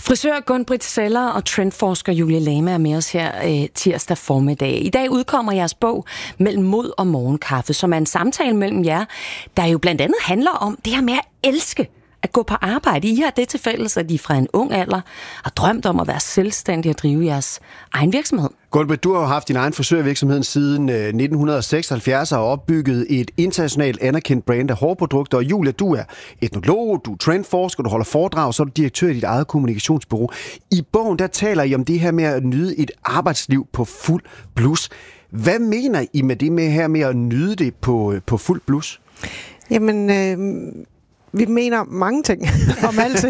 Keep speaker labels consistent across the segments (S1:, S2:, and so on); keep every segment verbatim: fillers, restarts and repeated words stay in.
S1: Frisør Gun-Britt Zeller og trendforsker Julie Lama er med os her øh, tirsdag formiddag. I dag udkommer jeres bog Mellem Mod og Morgenkaffe, som er en samtale mellem jer, der jo blandt andet handler om det her med at elske at gå på arbejde. I har det til fælles, at I fra en ung alder har drømt om at være selvstændige og drive jeres egen virksomhed.
S2: Gun-Britt, du har jo haft din egen frisørvirksomhed siden øh, nitten seksoghalvfjerds og opbygget et internationalt anerkendt brand af hårprodukter. Og Julia, du er etnolog, du er trendforsker, du holder foredrag, så er du direktør i dit eget kommunikationsbureau. I bogen, der taler I om det her med at nyde et arbejdsliv på fuld blus. Hvad mener I med det med her med at nyde det på, på fuld blus?
S3: Jamen... Øh Vi mener mange ting om alting.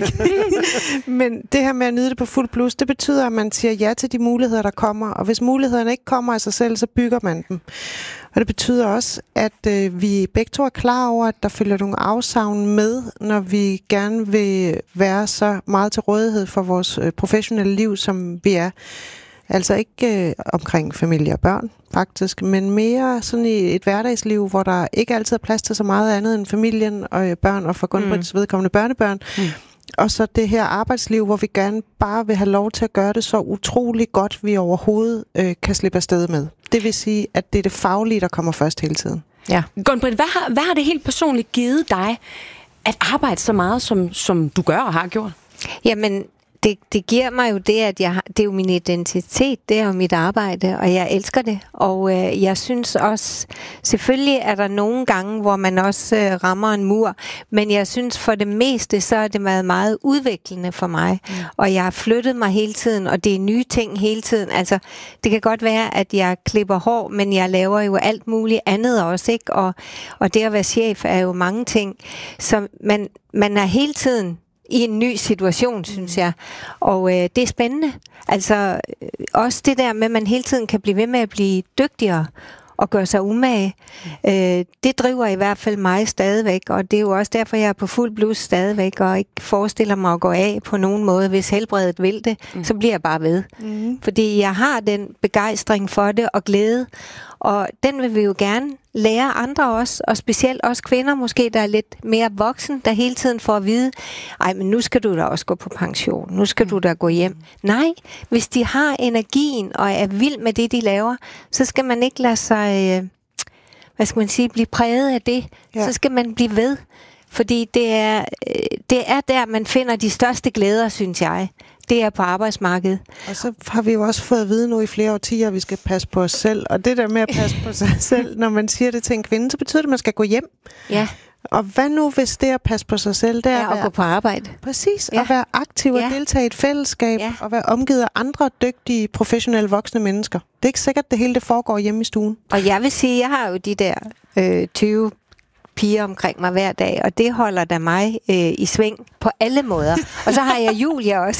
S3: Men det her med at nyde det på fuld blus, det betyder, at man siger ja til de muligheder, der kommer. Og hvis mulighederne ikke kommer af sig selv, så bygger man dem. Og det betyder også, at øh, vi begge to er klar over, at der følger nogle afsavn med, når vi gerne vil være så meget til rådighed for vores øh, professionelle liv, som vi er. Altså ikke øh, omkring familie og børn, faktisk, men mere sådan i et hverdagsliv, hvor der ikke altid er plads til så meget andet end familien og øh, børn, og for Gun-Britts mm. vedkommende børnebørn. Mm. Og så det her arbejdsliv, hvor vi gerne bare vil have lov til at gøre det så utrolig godt, vi overhovedet øh, kan slippe afsted med. Det vil sige, at det er det faglige, der kommer først hele tiden.
S1: Ja. Gun-Britt, hvad har, hvad har det helt personligt givet dig at arbejde så meget, som, som du gør og har gjort?
S4: Jamen... Det, det giver mig jo det, at jeg har, det er jo min identitet, det er jo mit arbejde, og jeg elsker det. Og øh, jeg synes også, selvfølgelig er der nogle gange, hvor man også øh, rammer en mur, men jeg synes for det meste, så er det været meget udviklende for mig. Mm. Og jeg har flyttet mig hele tiden, og det er nye ting hele tiden. Altså, det kan godt være, at jeg klipper hår, men jeg laver jo alt muligt andet også, ikke? Og, og det at være chef er jo mange ting. Så man, man er hele tiden i en ny situation, synes jeg. Og øh, det er spændende. Altså, øh, også det der med, at man hele tiden kan blive ved med at blive dygtigere og gøre sig umage. Mm. Øh, det driver i hvert fald mig stadigvæk, og det er jo også derfor, jeg er på fuld blus stadigvæk, og ikke forestiller mig at gå af på nogen måde. Hvis helbredet vil det, mm. så bliver jeg bare ved. Mm. Fordi jeg har den begejstring for det og glæde, og den vil vi jo gerne lære andre også, og specielt også kvinder måske, der er lidt mere voksen, der hele tiden får at vide, ej, men nu skal du da også gå på pension, nu skal mm. du da gå hjem. Nej, hvis de har energien og er vild med det, de laver, så skal man ikke lade sig, øh, hvad skal man sige, blive præget af det. Ja. Så skal man blive ved, fordi det er, øh, det er der, man finder de største glæder, synes jeg. Det er på arbejdsmarkedet.
S3: Og så har vi jo også fået at vide nu i flere årtier, at vi skal passe på os selv. Og det der med at passe på sig selv, når man siger det til en kvinde, så betyder det, at man skal gå hjem. Ja. Og hvad nu, hvis det at passe på sig selv, det er
S4: ja, at være,
S3: at
S4: gå på arbejde.
S3: Præcis, ja. At være aktiv og ja. deltage i et fællesskab, ja. og være omgivet af andre dygtige, professionelle, voksne mennesker. Det er ikke sikkert, at det hele det foregår hjemme i stuen.
S4: Og jeg vil sige, jeg har jo de der øh, tyve piger omkring mig hver dag, og det holder da mig øh, i sving på alle måder. Og så har jeg Julia også.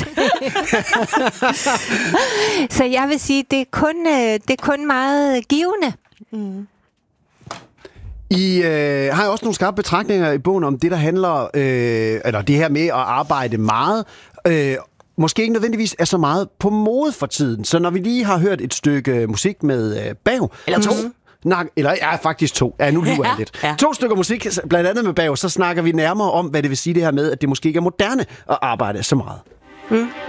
S4: Så jeg vil sige, det er kun, øh, det er kun meget givende. Mm.
S2: I øh, har jo også nogle skarpe betragtninger i bogen om det, der handler, øh, eller det her med at arbejde meget, øh, måske ikke nødvendigvis er så meget på mode for tiden. Så når vi lige har hørt et stykke musik med øh, Bav, eller to, mm-hmm. Nak, eller ja, faktisk to. Ja, nu lyver jeg lidt. Ja. To stykker musik, blandt andet med Bav, så snakker vi nærmere om, hvad det vil sige det her med, at det måske ikke er moderne at arbejde så meget. Mm.